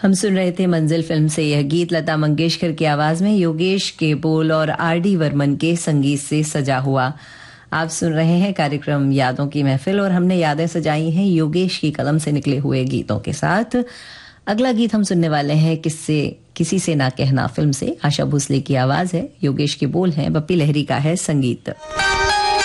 हम सुन रहे थे मंजिल फिल्म से यह गीत लता मंगेशकर की आवाज में योगेश के बोल और आर.डी. बर्मन के संगीत से सजा हुआ। आप सुन रहे हैं कार्यक्रम यादों की महफिल और हमने यादें सजाई हैं योगेश की कलम से निकले हुए गीतों के साथ। अगला गीत हम सुनने वाले हैं किसी से ना कहना फिल्म से। आशा भोसले की आवाज है, योगेश के बोल हैं, बप्पी लहरी का है संगीत।